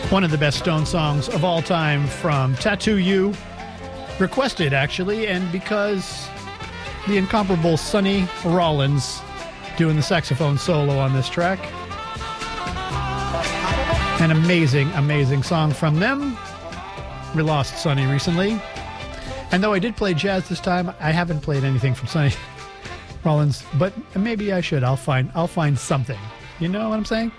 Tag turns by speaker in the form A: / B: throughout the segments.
A: One of the best Stone songs of all time from Tattoo You, requested actually, and because the incomparable Sonny Rollins doing the saxophone solo on this track. An amazing, amazing song from them. We lost Sonny recently. And though I did play jazz this time, I haven't played anything from Sonny Rollins, but maybe I should. I'll find something. You know what I'm saying?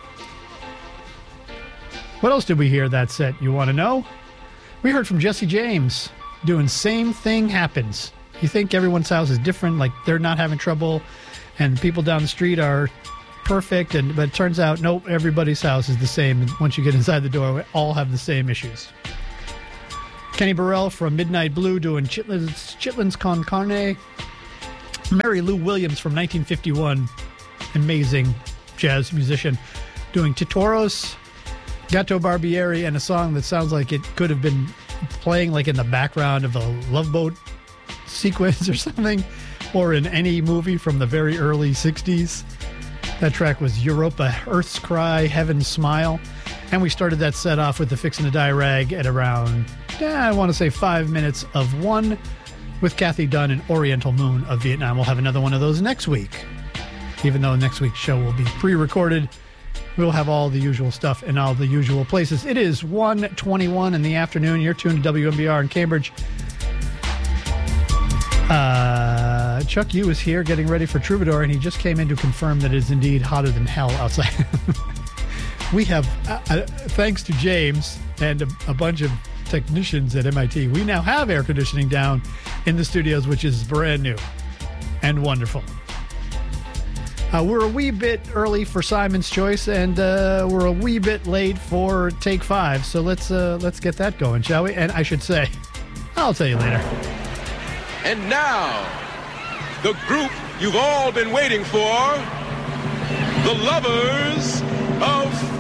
A: What else did we hear that set? You want to know? We heard from Jesse James doing Same Thing Happens. You think everyone's house is different, like they're not having trouble, and people down the street are perfect, but it turns out, nope, everybody's house is the same. And once you get inside the door, we all have the same issues. Kenny Burrell from Midnight Blue doing Chitlins Con Carne. Mary Lou Williams from 1951, amazing jazz musician, doing Titoros. Gato Barbieri, and a song that sounds like it could have been playing like in the background of a Love Boat sequence or something, or in any movie from the very early 60s. That track was Europa, Earth's Cry, Heaven's Smile. And we started that set off with the Fixin' to Die Rag at around, I want to say 5 minutes of one, with Kathy Dunn and Oriental Moon of Vietnam. We'll have another one of those next week. Even though next week's show will be pre-recorded, we'll have all the usual stuff in all the usual places. It is 1:21 in the afternoon. You're tuned to WMBR in Cambridge. Chuck Yu is here getting ready for Troubadour, and he just came in to confirm that it is indeed hotter than hell outside. We have, thanks to James and a bunch of technicians at MIT, we now have air conditioning down in the studios, which is brand new and wonderful. We're a wee bit early for Simon's Choice, and we're a wee bit late for Take 5. So let's get that going, shall we? And I should say, I'll tell you later.
B: And now, the group you've all been waiting for, the Lovers of